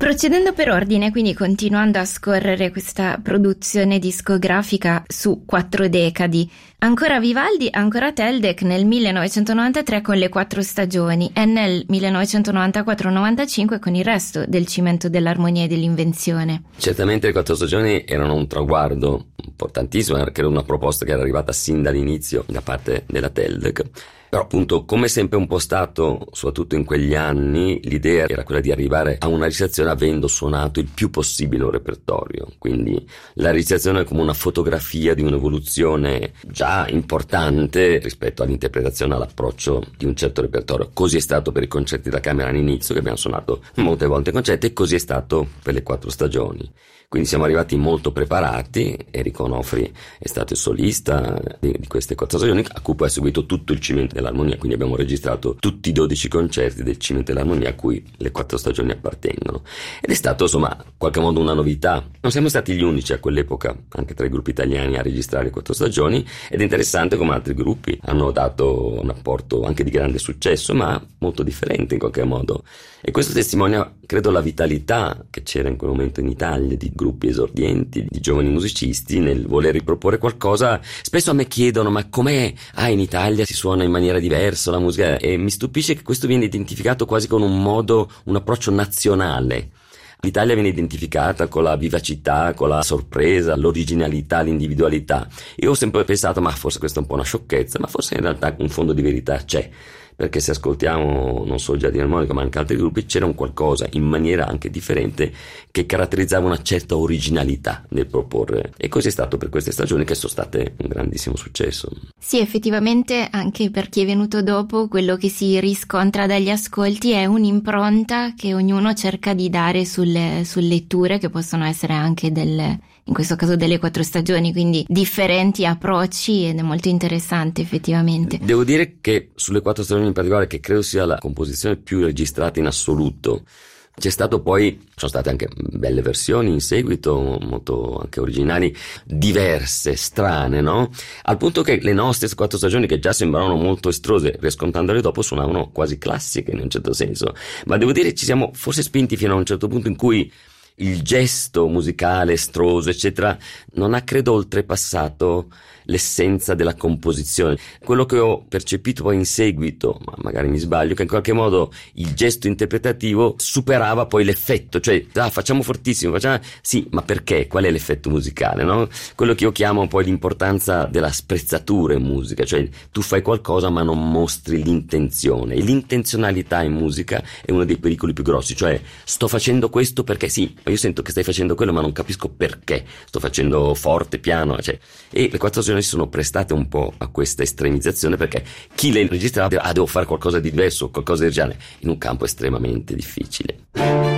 Procedendo per ordine, quindi continuando a scorrere questa produzione discografica su 4 decadi, ancora Vivaldi, ancora Teldec nel 1993 con le 4 stagioni e nel 1994-95 con il resto del Cimento dell'Armonia e dell'Invenzione. Certamente le 4 stagioni erano un traguardo importantissimo, era una proposta che era arrivata sin dall'inizio da parte della Teldec. Però appunto, come sempre un po' stato, soprattutto in quegli anni, l'idea era quella di arrivare a una registrazione avendo suonato il più possibile un repertorio. Quindi la registrazione è come una fotografia di un'evoluzione già importante rispetto all'interpretazione, all'approccio di un certo repertorio. Così è stato per i concerti da camera all'inizio, che abbiamo suonato molte volte concerti, e così è stato per le 4 stagioni. Quindi siamo arrivati molto preparati. Enrico Onofri è stato il solista di queste 4 stagioni, a cui poi è seguito tutto il Cimento dell'Armonia, quindi abbiamo registrato tutti i 12 concerti del Cimento dell'Armonia a cui le 4 stagioni appartengono. Ed è stato, insomma, in qualche modo una novità. Non siamo stati gli unici a quell'epoca, anche tra i gruppi italiani, a registrare 4 stagioni, ed è interessante come altri gruppi hanno dato un apporto anche di grande successo, ma molto differente in qualche modo. E questo testimonia, credo, la vitalità che c'era in quel momento in Italia di gruppi esordienti, di giovani musicisti nel voler riproporre qualcosa. Spesso a me chiedono: ma com'è? In Italia si suona in maniera diversa la musica, e mi stupisce che questo viene identificato quasi con un approccio nazionale. L'Italia viene identificata con la vivacità, con la sorpresa, l'originalità, l'individualità. Io ho sempre pensato: ma forse questa è un po' una sciocchezza, ma forse in realtà un fondo di verità c'è. Perché se ascoltiamo non solo Giardino Armonico ma anche altri gruppi, c'era un qualcosa in maniera anche differente che caratterizzava una certa originalità nel proporre, e così è stato per queste stagioni, che sono state un grandissimo successo. Sì, effettivamente anche per chi è venuto dopo, quello che si riscontra dagli ascolti è un'impronta che ognuno cerca di dare sulle letture, che possono essere anche in questo caso delle 4 stagioni, quindi differenti approcci, ed è molto interessante effettivamente. Devo dire che sulle 4 stagioni in particolare, che credo sia la composizione più registrata in assoluto, sono state anche belle versioni in seguito, molto anche originali, diverse, strane, no? Al punto che le nostre 4 stagioni, che già sembravano molto estrose, riscontandole dopo suonavano quasi classiche in un certo senso. Ma devo dire, ci siamo forse spinti fino a un certo punto in cui il gesto musicale estroso, eccetera, non ha, credo, oltrepassato l'essenza della composizione. Quello che ho percepito poi in seguito, ma magari mi sbaglio, che in qualche modo il gesto interpretativo superava poi l'effetto, cioè facciamo fortissimo, sì, ma perché? Qual è l'effetto musicale, no? Quello che io chiamo poi l'importanza della sprezzatura in musica, cioè tu fai qualcosa ma non mostri l'intenzione, e l'intenzionalità in musica è uno dei pericoli più grossi, cioè sto facendo questo perché sì, io sento che stai facendo quello ma non capisco perché, sto facendo forte, piano, e le 4 stagioni si sono prestate un po' a questa estremizzazione, perché chi le registrava devo fare qualcosa di diverso, qualcosa di originale, in un campo estremamente difficile.